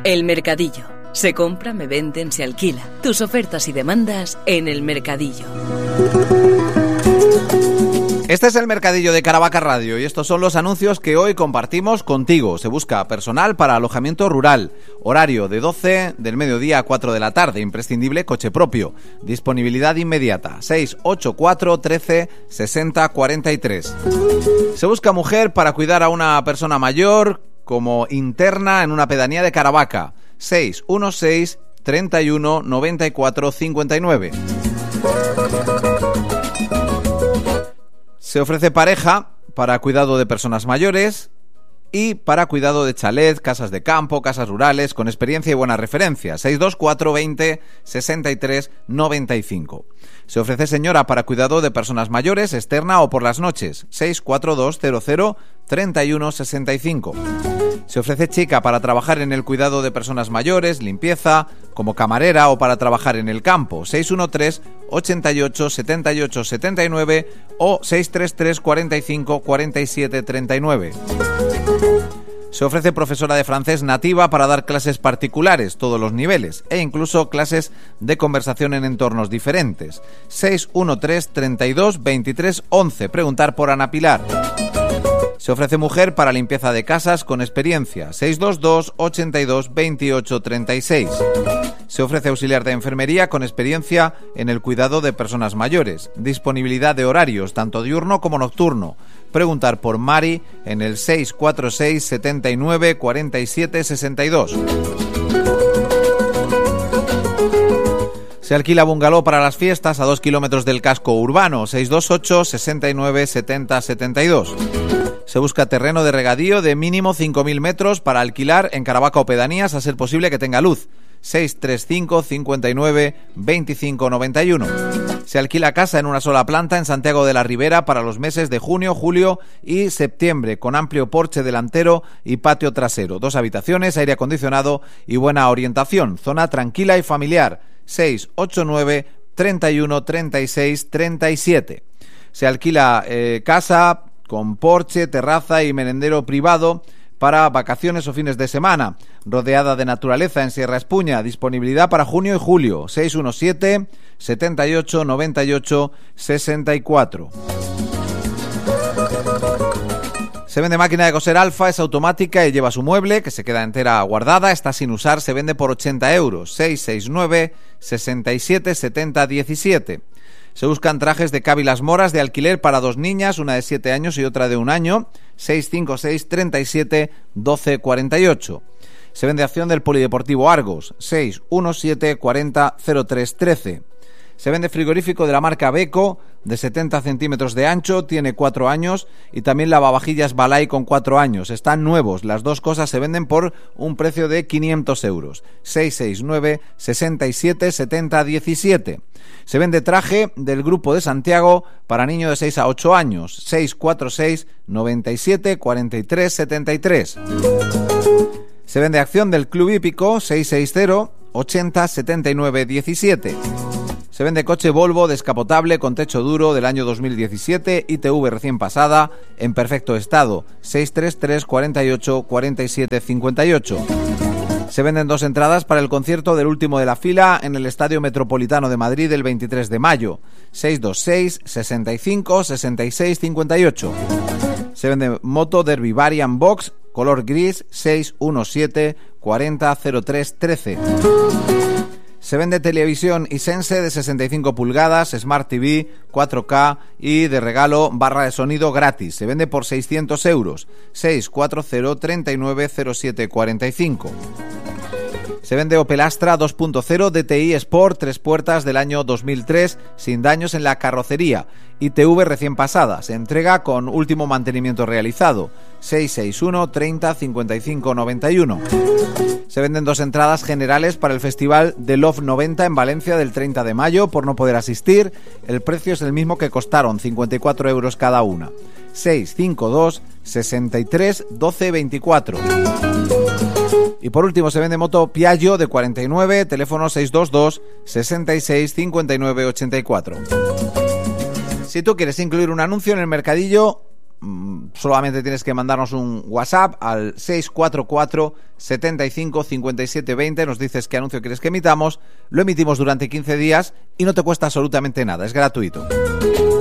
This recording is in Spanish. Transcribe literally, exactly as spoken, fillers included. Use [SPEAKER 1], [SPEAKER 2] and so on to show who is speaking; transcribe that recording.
[SPEAKER 1] El Mercadillo. Se compra, me venden, se alquila. Tus ofertas y demandas en El Mercadillo.
[SPEAKER 2] Este es el Mercadillo de Caravaca Radio y estos son los anuncios que hoy compartimos contigo. Se busca personal para alojamiento rural. Horario de doce del mediodía a cuatro de la tarde. Imprescindible coche propio. Disponibilidad inmediata. seis ocho cuatro trece sesenta cuarenta y tres. Se busca mujer para cuidar a una persona mayor como interna en una pedanía de Caravaca. seis uno seis treinta y uno noventa y cuatro cincuenta y nueve. Se ofrece pareja para cuidado de personas mayores y para cuidado de chalet, casas de campo, casas rurales, con experiencia y buenas referencias. seis dos cuatro veinte sesenta y tres noventa y cinco. Se ofrece señora para cuidado de personas mayores, externa o por las noches. seis cuatro dos cero cero treinta y uno sesenta y cinco. Se ofrece chica para trabajar en el cuidado de personas mayores, limpieza, como camarera o para trabajar en el campo. seis uno tres ochenta y ocho setenta y ocho setenta y nueve o seis tres tres cuarenta y cinco cuarenta y siete treinta y nueve. Se ofrece profesora de francés nativa para dar clases particulares, todos los niveles, e incluso clases de conversación en entornos diferentes. seis uno tres treinta y dos veintitrés once. Preguntar por Ana Pilar. Se ofrece mujer para limpieza de casas con experiencia. seis dos dos ochenta y dos veintiocho treinta y seis. Se ofrece auxiliar de enfermería con experiencia en el cuidado de personas mayores. Disponibilidad de horarios, tanto diurno como nocturno. Preguntar por Mari en el seis cuatro seis setenta y nueve cuarenta y siete sesenta y dos. Se alquila bungalow para las fiestas a dos kilómetros del casco urbano. seis dos ocho sesenta y nueve setenta setenta y dos. Se busca terreno de regadío de mínimo cinco mil metros para alquilar en Caravaca o pedanías, a ser posible que tenga luz. seis tres cinco cincuenta y nueve veinticinco noventa y uno. Se alquila casa en una sola planta en Santiago de la Ribera para los meses de junio, julio y septiembre, con amplio porche delantero y patio trasero. Dos habitaciones, aire acondicionado y buena orientación. Zona tranquila y familiar. seis ocho nueve treinta y uno treinta y seis treinta y siete. Se alquila eh, casa con porche, terraza y merendero privado para vacaciones o fines de semana, rodeada de naturaleza en Sierra Espuña. Disponibilidad para junio y julio. seis uno siete setenta y ocho noventa y ocho sesenta y cuatro. Se vende máquina de coser Alfa, es automática y lleva su mueble, que se queda entera guardada, está sin usar, se vende por ochenta euros. seis seis nueve sesenta y siete setenta diecisiete. Se buscan trajes de cávilas moras de alquiler para dos niñas, una de siete años y otra de un año. seis cinco seis treinta y siete doce cuarenta y ocho. Se vende acción del Polideportivo Argos. seis uno siete cuarenta cero tres trece. Se vende frigorífico de la marca Beko de setenta centímetros de ancho, tiene cuatro años, y también lavavajillas Balay con cuatro años. Están nuevos, las dos cosas se venden por un precio de quinientos euros. seis seis nueve sesenta y siete setenta diecisiete. Se vende traje del Grupo de Santiago para niños de seis a ocho años. seis cuatro seis noventa y siete cuarenta y tres setenta y tres. Se vende acción del Club Hípico seis seis cero ochenta setenta y nueve diecisiete. Se vende coche Volvo descapotable con techo duro del año dos mil diecisiete, I T V recién pasada, en perfecto estado. seis tres tres cuarenta y ocho cuarenta y siete cincuenta y ocho. Se venden dos entradas para el concierto del último de la fila en el Estadio Metropolitano de Madrid el veintitrés de mayo. seis dos seis sesenta y cinco sesenta y seis cincuenta y ocho. Se vende moto Derby Variant Box color gris seis uno siete cuarenta cero tres trece. Se vende televisión Hisense de sesenta y cinco pulgadas, Smart T V, cuatro K y de regalo barra de sonido gratis. Se vende por seiscientos euros. seis cuatro cero treinta y nueve cero siete cuarenta y cinco. Se vende Opel Astra dos punto cero D T I Sport, tres puertas del año dos mil tres, sin daños en la carrocería. I T V recién pasada. Se entrega con último mantenimiento realizado. seis seis uno treinta cincuenta y cinco noventa y uno. Se venden dos entradas generales para el Festival de Love noventa en Valencia del treinta de mayo. Por no poder asistir, el precio es el mismo que costaron, cincuenta y cuatro euros cada una. seis cinco dos sesenta y tres doce veinticuatro. Y por último se vende moto Piaggio de cuarenta y nueve, teléfono seis dos dos sesenta y seis cincuenta y nueve ochenta y cuatro. Si tú quieres incluir un anuncio en el Mercadillo, solamente tienes que mandarnos un WhatsApp al seis cuatro cuatro, setenta y cinco, cincuenta y siete veinte, nos dices qué anuncio quieres que emitamos, lo emitimos durante quince días y no te cuesta absolutamente nada, es gratuito.